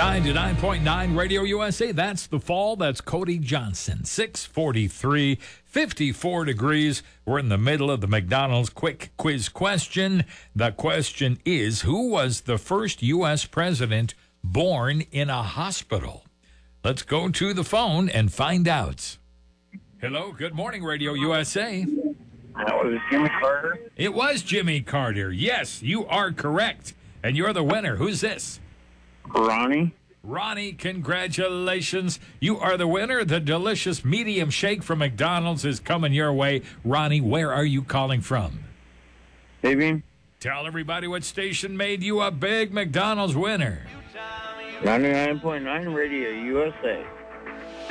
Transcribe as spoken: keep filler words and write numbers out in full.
ninety-nine point nine Radio U S A. That's the fall. That's Cody Johnson. six forty-three, fifty-four degrees. We're in the middle of the McDonald's quick quiz question. The question is, who was the first U S president born in a hospital? Let's go to the phone and find out. Hello, good morning, Radio U S A. That was Jimmy Carter. It was Jimmy Carter. Yes, you are correct. And you're the winner. Who's this? Ronnie. Ronnie, congratulations. You are the winner. The delicious medium shake from McDonald's is coming your way. Ronnie, where are you calling from? Fabian. Tell everybody what station made you a big McDonald's winner. ninety-nine point nine Radio U S A.